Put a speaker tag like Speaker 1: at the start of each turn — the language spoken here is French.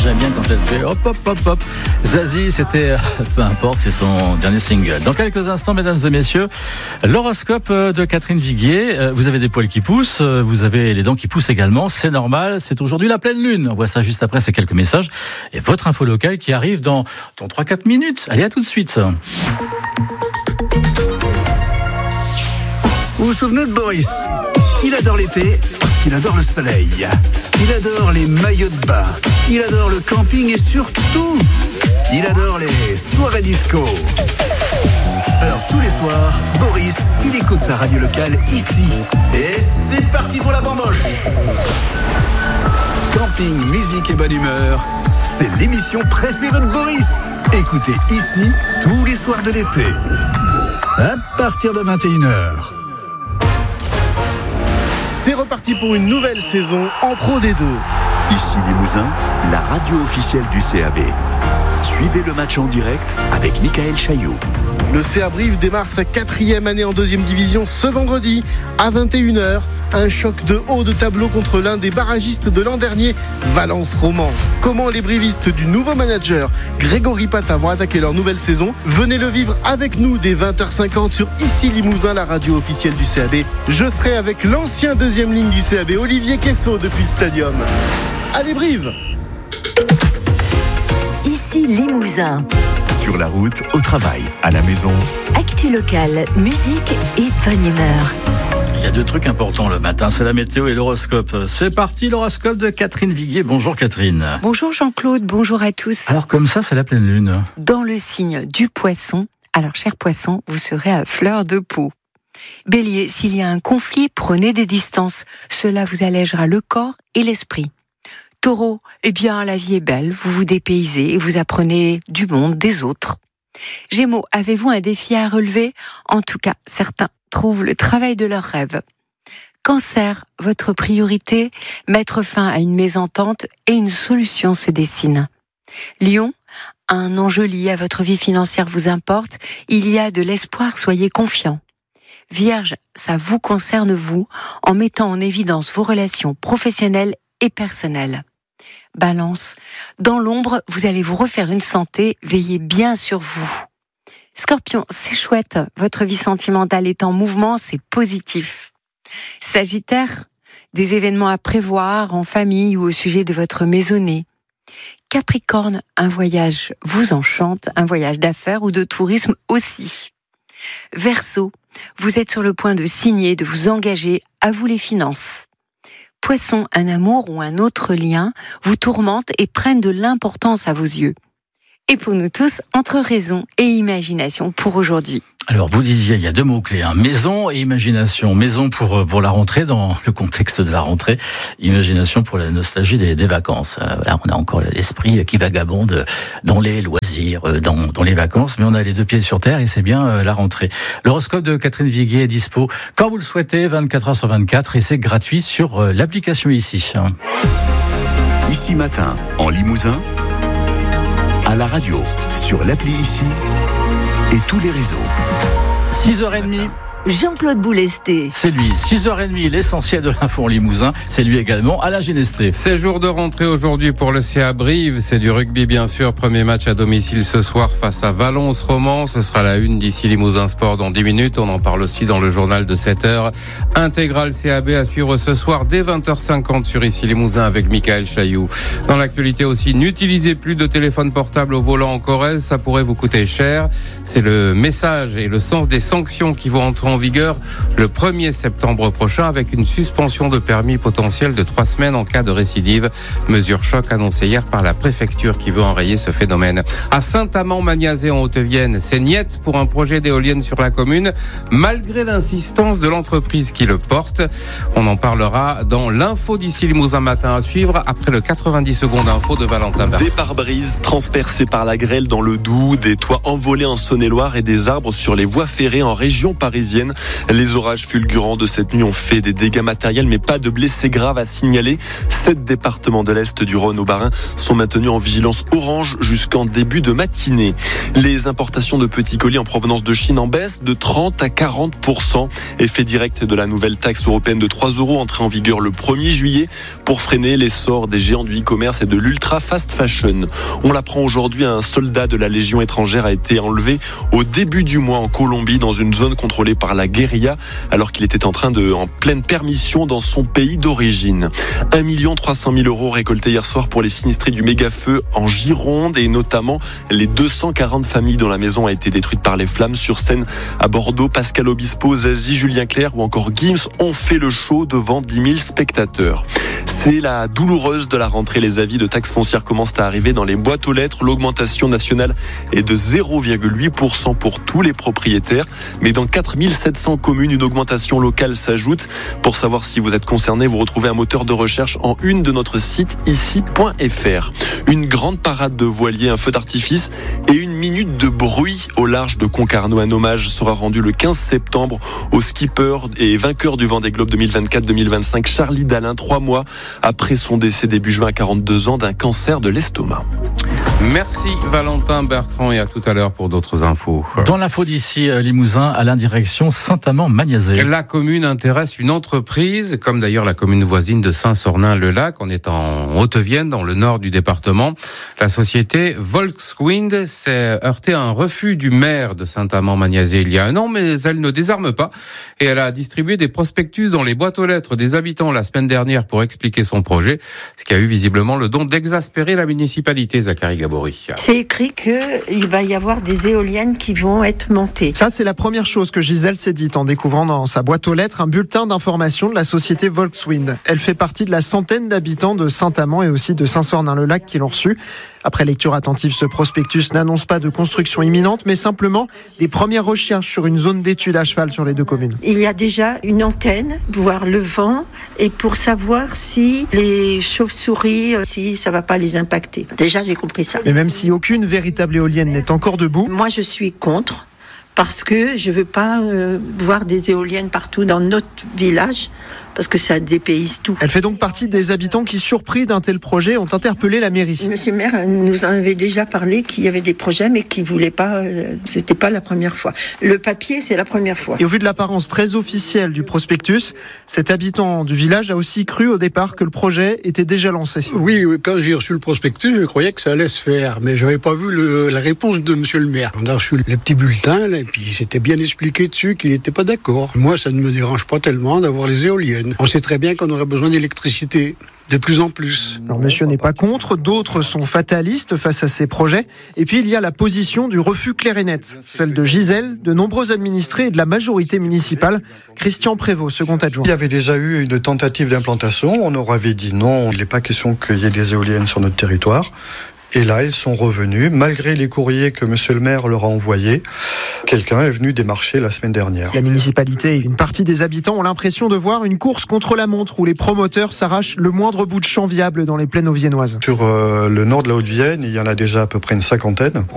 Speaker 1: j'aime bien quand elle fait hop hop hop hop. Zazie, c'était peu importe, c'est son dernier single. Dans quelques instants, mesdames et messieurs, l'horoscope de Catherine Viguier. Vous avez des poils qui poussent, vous avez les dents qui poussent également, c'est normal, c'est aujourd'hui la pleine lune. On voit ça juste après ces quelques messages. Et votre info locale qui arrive dans 3-4 minutes. Allez, à tout de suite.
Speaker 2: Vous vous souvenez de Boris ? Il adore l'été parce qu'il adore le soleil. Il adore les maillots de bain. Il adore le camping et surtout, il adore les soirées disco. Alors tous les soirs, Boris, il écoute sa radio locale ici.
Speaker 3: Et c'est parti pour la bamboche.
Speaker 2: Camping, musique et bonne humeur, c'est l'émission préférée de Boris. Écoutez ici tous les soirs de l'été. À partir de 21h.
Speaker 3: C'est reparti pour une nouvelle saison en Pro D2.
Speaker 4: Ici Limousin, la radio officielle du CAB. Suivez le match en direct avec Michael Chailloux.
Speaker 3: Le CA Brive démarre sa 4e année en 2e division ce vendredi à 21h. Un choc de haut de tableau contre l'un des barragistes de l'an dernier, Valence Roman. Comment les brivistes du nouveau manager Grégory Patin vont attaquer leur nouvelle saison? Venez le vivre avec nous dès 20h50 sur Ici Limousin, la radio officielle du CAB. Je serai avec l'ancien deuxième ligne du CAB, Olivier Quessot, depuis le stadium. Allez Brive!
Speaker 5: Ici Limousin.
Speaker 4: Sur la route, au travail, à la maison.
Speaker 5: Actu locale, musique et bonne humeur.
Speaker 1: Il y a 2 trucs importants le matin, c'est la météo et l'horoscope. C'est parti, l'horoscope de Catherine Viguier. Bonjour Catherine.
Speaker 6: Bonjour Jean-Claude, bonjour à tous.
Speaker 1: Alors comme ça, c'est la pleine lune.
Speaker 6: Dans le signe du poisson, alors cher poisson, vous serez à fleur de peau. Bélier, s'il y a un conflit, prenez des distances. Cela vous allègera le corps et l'esprit. Taureau, eh bien la vie est belle, vous vous dépaysez et vous apprenez du monde, des autres. Gémeaux, avez-vous un défi à relever? En tout cas, certains trouvent le travail de leurs rêves. Cancer, votre priorité, mettre fin à une mésentente et une solution se dessine. Lion, un enjeu lié à votre vie financière vous importe, il y a de l'espoir, soyez confiant. Vierge, ça vous concerne vous, en mettant en évidence vos relations professionnelles et personnelles. Balance, dans l'ombre, vous allez vous refaire une santé, veillez bien sur vous. Scorpion, c'est chouette, votre vie sentimentale est en mouvement, c'est positif. Sagittaire, des événements à prévoir en famille ou au sujet de votre maisonnée. Capricorne, un voyage vous enchante, un voyage d'affaires ou de tourisme aussi. Verseau, vous êtes sur le point de signer, de vous engager, à vous les finances. Poisson, un amour ou un autre lien vous tourmente et prennent de l'importance à vos yeux. Et pour nous tous, entre raison et imagination pour aujourd'hui.
Speaker 1: Alors vous disiez, il y a 2 mots-clés, maison et imagination. Maison pour la rentrée, dans le contexte de la rentrée. Imagination pour la nostalgie des vacances. Là, on a encore l'esprit qui vagabonde dans les loisirs, dans les vacances, mais on a les 2 pieds sur terre et c'est bien la rentrée. L'horoscope de Catherine Viguier est dispo quand vous le souhaitez, 24h/24, et c'est gratuit sur l'application Ici.
Speaker 4: Ici Matin, en Limousin, à la radio, sur l'appli Ici et tous les réseaux.
Speaker 1: 6h30.
Speaker 5: Jean-Claude Boulesté.
Speaker 1: C'est lui, 6h30, l'essentiel de l'info en Limousin. C'est lui également, Alain Ginestré.
Speaker 7: C'est jour de rentrée aujourd'hui pour le CA Brive. C'est du rugby bien sûr. Premier match à domicile ce soir face à Valence Roman. Ce sera la une d'ici Limousin Sport dans 10 minutes. On en parle aussi dans le journal de 7h. Intégral CAB à suivre ce soir dès 20h50 sur Ici Limousin avec Michael Chailloux. Dans l'actualité aussi, n'utilisez plus de téléphone portable au volant en Corrèze. Ça pourrait vous coûter cher. C'est le message et le sens des sanctions qui vont entrer en vigueur le 1er septembre prochain avec une suspension de permis potentielle de 3 semaines en cas de récidive. Mesure choc annoncée hier par la préfecture qui veut enrayer ce phénomène. À Saint-Amand-Magnazé en Haute-Vienne, c'est niet pour un projet d'éolienne sur la commune, malgré l'insistance de l'entreprise qui le porte. On en parlera dans l'info d'ici Limousin matin à suivre après le 90 secondes info de Valentin Bertrand.
Speaker 8: Des pare-brises transpercés par la grêle dans le Doubs, des toits envolés en Saône-et-Loire et des arbres sur les voies ferrées en région parisienne. week-end. Les orages fulgurants de cette nuit ont fait des dégâts matériels, mais pas de blessés graves à signaler. 7 départements de l'Est du Rhône au Bas-Rhin sont maintenus en vigilance orange jusqu'en début de matinée. Les importations de petits colis en provenance de Chine en baisse de 30 à 40%. Effet direct de la nouvelle taxe européenne de 3 € entrée en vigueur le 1er juillet pour freiner l'essor des géants du e-commerce et de l'ultra fast fashion. On l'apprend aujourd'hui, un soldat de la Légion étrangère a été enlevé au début du mois en Colombie dans une zone contrôlée par la guérilla alors qu'il était en pleine permission dans son pays d'origine. 1 300 000 € récoltés hier soir pour les sinistrés du méga-feu en Gironde et notamment les 240 familles dont la maison a été détruite par les flammes. Sur scène à Bordeaux, Pascal Obispo, Zazie, Julien Clerc ou encore Gims ont fait le show devant 10 000 spectateurs. C'est la douloureuse de la rentrée. Les avis de taxes foncières commencent à arriver dans les boîtes aux lettres. L'augmentation nationale est de 0,8% pour tous les propriétaires. Mais dans 4 700 communes, une augmentation locale s'ajoute. Pour savoir si vous êtes concerné, vous retrouvez un moteur de recherche en une de notre site ici.fr. Une grande parade de voiliers, un feu d'artifice et une minute de bruit au large de Concarneau. Un hommage sera rendu le 15 septembre au skipper et vainqueur du Vendée Globe 2024-2025, Charlie Dalin, 3 mois après son décès début juin à 42 ans d'un cancer de l'estomac.
Speaker 7: Merci Valentin Bertrand et à tout à l'heure pour d'autres infos.
Speaker 1: Dans l'info d'ici Limousin, à la direction Saint-Amand-Magnazet.
Speaker 7: La commune intéresse une entreprise, comme d'ailleurs la commune voisine de Saint-Sornin-le-Lac. On est en Haute-Vienne, dans le nord du département. La société Volkswind s'est heurtée à un refus du maire de Saint-Amand-Magnazet il y a un an, mais elle ne désarme pas. Et elle a distribué des prospectus dans les boîtes aux lettres des habitants la semaine dernière pour expliquer son projet, ce qui a eu visiblement le don d'exaspérer la municipalité. Zachary Gabory.
Speaker 9: C'est écrit qu'il va y avoir des éoliennes qui vont être montées.
Speaker 10: Ça, c'est la première chose que Gisèle s'est dite en découvrant dans sa boîte aux lettres un bulletin d'information de la société Volkswind. Elle fait partie de la centaine d'habitants de Saint-Amand et aussi de Saint-Sornin-le-Lac qui l'ont reçu. Après lecture attentive, ce prospectus n'annonce pas de construction imminente, mais simplement des premières recherches sur une zone d'étude à cheval sur les deux communes.
Speaker 9: Il y a déjà une antenne, voir le vent, et pour savoir si les chauves-souris, si ça va pas les impacter. Déjà, j'ai compris ça.
Speaker 10: Mais même si aucune véritable éolienne n'est encore debout,
Speaker 9: moi je suis contre, parce que je veux pas voir des éoliennes partout dans notre village, parce que ça dépayse tout.
Speaker 10: Elle fait donc partie des habitants qui, surpris d'un tel projet, ont interpellé la mairie.
Speaker 9: Monsieur le maire nous en avait déjà parlé qu'il y avait des projets, mais qu'il voulait pas. C'était pas la première fois. Le papier, c'est la première fois.
Speaker 10: Et au vu de l'apparence très officielle du prospectus, cet habitant du village a aussi cru au départ que le projet était déjà lancé.
Speaker 11: Oui, quand j'ai reçu le prospectus, je croyais que ça allait se faire, mais j'avais pas vu la réponse de monsieur le maire. On a reçu les petits bulletins, là, et puis c'était bien expliqué dessus qu'il n'était pas d'accord. Moi, ça ne me dérange pas tellement d'avoir les éoliennes. On sait très bien qu'on aurait besoin d'électricité. De plus en plus.
Speaker 10: Alors monsieur n'est pas contre, d'autres sont fatalistes face à ces projets. Et puis il y a la position du refus clair et net, celle de Gisèle, de nombreux administrés et de la majorité municipale. Christian Prévost, second adjoint.
Speaker 12: Il y avait déjà eu une tentative d'implantation, on aurait dit non, il n'est pas question qu'il y ait des éoliennes sur notre territoire. Et là, ils sont revenus, malgré les courriers que monsieur le maire leur a envoyés. Quelqu'un est venu démarcher la semaine dernière.
Speaker 10: La municipalité et une partie des habitants ont l'impression de voir une course contre la montre où les promoteurs s'arrachent le moindre bout de champ viable dans les plaines auviennoises.
Speaker 12: Sur le nord de la Haute-Vienne, il y en a déjà à peu près une 50aine.